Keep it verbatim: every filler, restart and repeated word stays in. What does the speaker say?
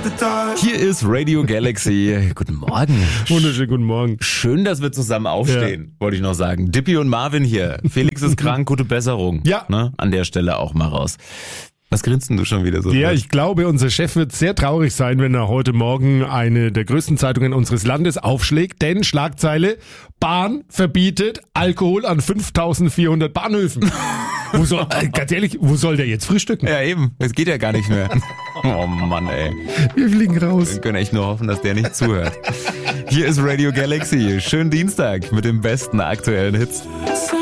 Hier ist Radio Galaxy. Guten Morgen. Wunderschönen guten Morgen. Schön, dass wir zusammen aufstehen, ja. wollte ich noch sagen. Dippy und Marvin hier. Felix ist krank, gute Besserung. Ja. Ne? An der Stelle auch mal raus. Was grinst denn du schon wieder so? Ja, fest? ich glaube, unser Chef wird sehr traurig sein, wenn er heute Morgen eine der größten Zeitungen unseres Landes aufschlägt. Denn Schlagzeile, Bahn verbietet Alkohol an fünftausendvierhundert Bahnhöfen. Wo soll, äh, ganz ehrlich, wo soll der jetzt frühstücken? Ja eben, es geht ja gar nicht mehr. Oh Mann, ey. Wir fliegen raus. Wir können echt nur hoffen, dass der nicht zuhört. Hier ist Radio Galaxy. Schönen Dienstag mit den besten aktuellen Hits.